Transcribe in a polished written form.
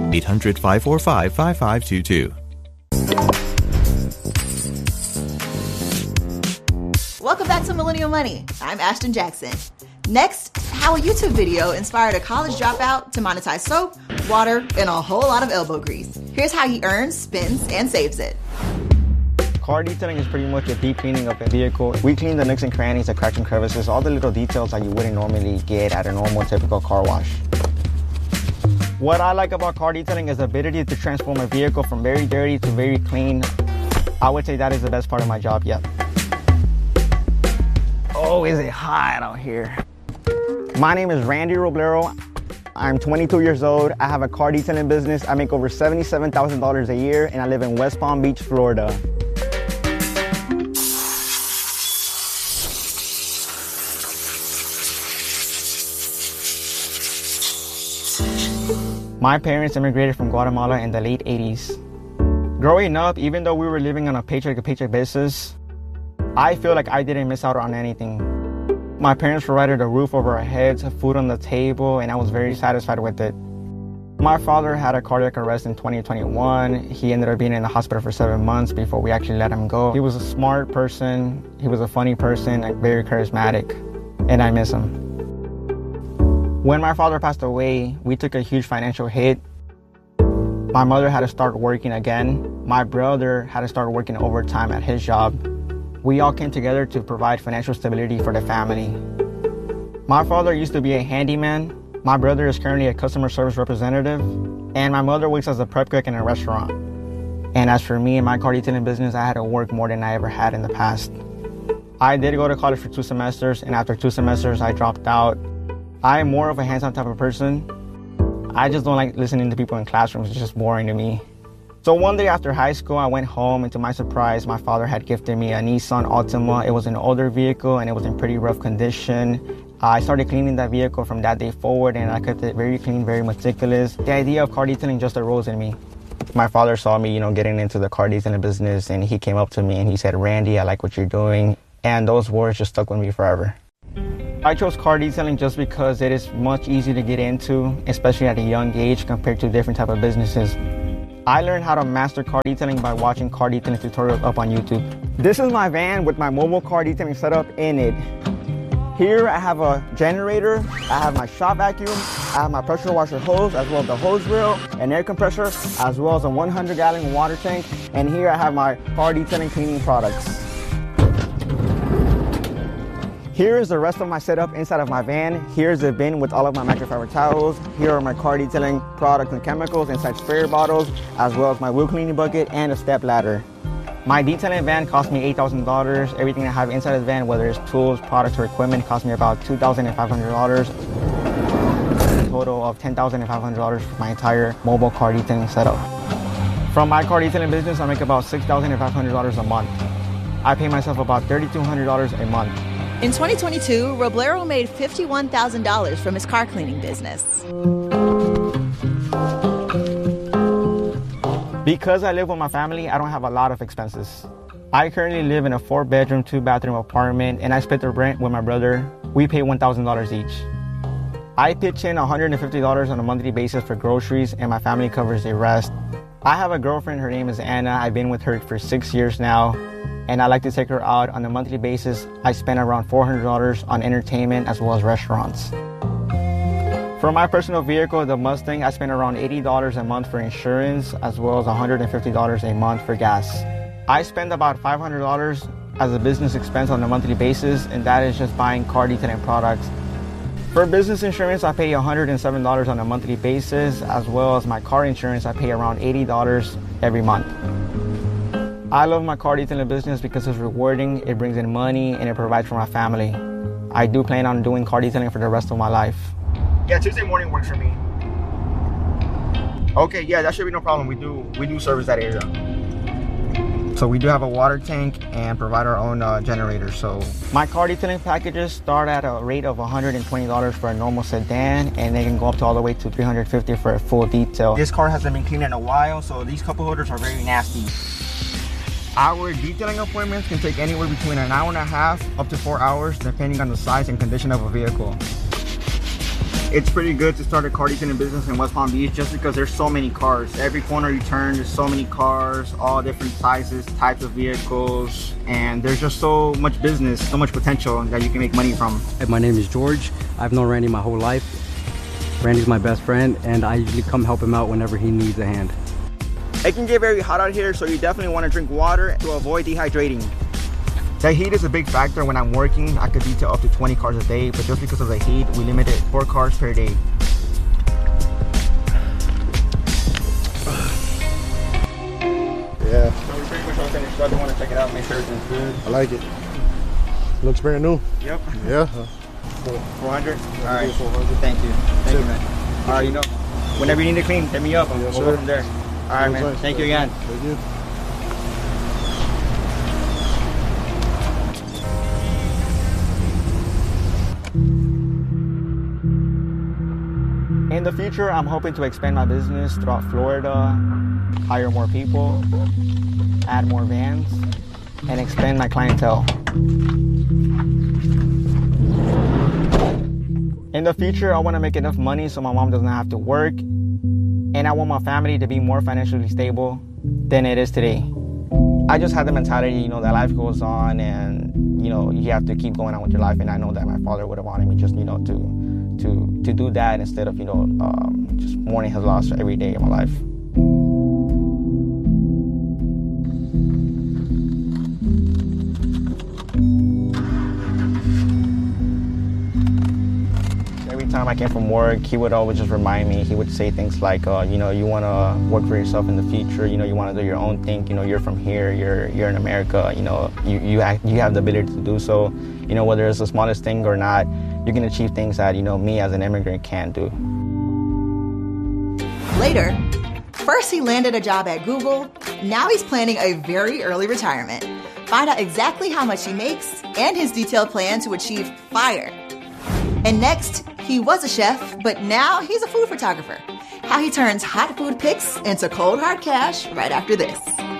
800-545-5522. Welcome back to Millennial Money. I'm Ashton Jackson. Next, how a YouTube video inspired a college dropout to monetize soap, water, and a whole lot of elbow grease. Here's how he earns, spends, and saves it. Car detailing is pretty much a deep cleaning of a vehicle. We clean the nooks and crannies, the cracks and crevices, all the little details that you wouldn't normally get at a normal, typical car wash. What I like about car detailing is the ability to transform a vehicle from very dirty to very clean. I would say that is the best part of my job yet. Oh, is it hot out here? My name is Randy Roblero. I'm 22 years old. I have a car detailing business. I make over $77,000 a year, and I live in West Palm Beach, Florida. My parents immigrated from Guatemala in the late 80s. Growing up, even though we were living on a paycheck-to-paycheck basis, I feel like I didn't miss out on anything. My parents provided a roof over our heads, food on the table, and I was very satisfied with it. My father had a cardiac arrest in 2021. He ended up being in the hospital for 7 months before we actually let him go. He was a smart person, he was a funny person, and very charismatic, and I miss him. When my father passed away, we took a huge financial hit. My mother had to start working again. My brother had to start working overtime at his job. We all came together to provide financial stability for the family. My father used to be a handyman. My brother is currently a customer service representative. And my mother works as a prep cook in a restaurant. And as for me and my car detailing business, I had to work more than I ever had in the past. I did go to college for 2 semesters, and after 2 semesters, I dropped out. I am more of a hands-on type of person. I just don't like listening to people in classrooms. It's just boring to me. So one day after high school, I went home, and to my surprise, my father had gifted me a Nissan Altima. It was an older vehicle, and it was in pretty rough condition. I started cleaning that vehicle from that day forward, and I kept it very clean, very meticulous. The idea of car detailing just arose in me. My father saw me, getting into the car detailing business, and he came up to me and he said, "Randy, I like what you're doing." And those words just stuck with me forever. I chose car detailing just because it is much easier to get into, especially at a young age compared to different type of businesses. I learned how to master car detailing by watching car detailing tutorials up on YouTube. This is my van with my mobile car detailing setup in it. Here I have a generator, I have my shop vacuum, I have my pressure washer hose, as well as the hose reel, an air compressor, as well as a 100-gallon water tank. And here I have my car detailing cleaning products. Here is the rest of my setup inside of my van. Here's the bin with all of my microfiber towels. Here are my car detailing products and chemicals inside sprayer bottles, as well as my wheel cleaning bucket and a step ladder. My detailing van cost me $8,000. Everything I have inside the van, whether it's tools, products, or equipment, cost me about $2,500. A total of $10,500 for my entire mobile car detailing setup. From my car detailing business, I make about $6,500 a month. I pay myself about $3,200 a month. In 2022, Roblero made $51,000 from his car cleaning business. Because I live with my family, I don't have a lot of expenses. I currently live in a 4-bedroom, 2-bathroom apartment, and I split the rent with my brother. We pay $1,000 each. I pitch in $150 on a monthly basis for groceries, and my family covers the rest. I have a girlfriend, her name is Anna. I've been with her for 6 years now. And I like to take her out on a monthly basis. I spend around $400 on entertainment as well as restaurants. For my personal vehicle, the Mustang, I spend around $80 a month for insurance as well as $150 a month for gas. I spend about $500 as a business expense on a monthly basis, and that is just buying car detailing products. For business insurance, I pay $107 on a monthly basis, as well as my car insurance, I pay around $80 every month. I love my car detailing business because it's rewarding, it brings in money, and it provides for my family. I do plan on doing car detailing for the rest of my life. Yeah, Tuesday morning works for me. Okay, yeah, that should be no problem. We do service that area. So we do have a water tank and provide our own generator. So my car detailing packages start at a rate of $120 for a normal sedan, and they can go up to all the way to $350 for a full detail. This car hasn't been cleaned in a while, so these cup holders are very nasty. Our detailing appointments can take anywhere between an hour and a half up to 4 hours, depending on the size and condition of a vehicle. It's pretty good to start a car detailing business in West Palm Beach just because there's so many cars. Every corner you turn, there's so many cars, all different sizes, types of vehicles, and there's just so much business, so much potential that you can make money from. My name is George. I've known Randy my whole life. Randy's my best friend, and I usually come help him out whenever he needs a hand. It can get very hot out here, so you definitely want to drink water to avoid dehydrating. The heat is a big factor. When I'm working, I could detail up to 20 cars a day, but just because of the heat, we limit it 4 cars per day. Yeah. So we're pretty much all finished up. You want to check it out, make sure everything's good. I like it. Looks brand new. Yep. Yeah. 400? All right. 400. Thank you. Thank you, man. All right, you know, whenever you need to clean, hit me up and we'll go from there. All right, man. Thank you again. Thank you. In the future, I'm hoping to expand my business throughout Florida, hire more people, add more vans, and expand my clientele. In the future, I want to make enough money so my mom doesn't have to work, and I want my family to be more financially stable than it is today. I just had the mentality, you know, that life goes on and, you know, you have to keep going on with your life, and I know that my father would have wanted me just, you know, to do that instead of, you know, just mourning his loss every day of my life. Every time I came from work, he would always just remind me. He would say things like, you know, you want to work for yourself in the future. You know, you want to do your own thing. You know, you're from here. You're in America. You know, you have the ability to do so. You know, whether it's the smallest thing or not, you can achieve things that, you know, me as an immigrant can't do. Later, first he landed a job at Google. Now he's planning a very early retirement. Find out exactly how much he makes and his detailed plan to achieve FIRE. And next, he was a chef, but now he's a food photographer. How he turns hot food pics into cold hard cash right after this.